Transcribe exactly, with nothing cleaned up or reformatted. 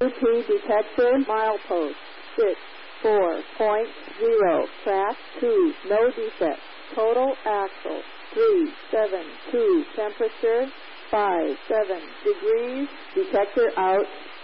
T detector, milepost, six, four point zero, track two, no defect, total axle, three, seven, two, temperature, five, seven degrees, detector out,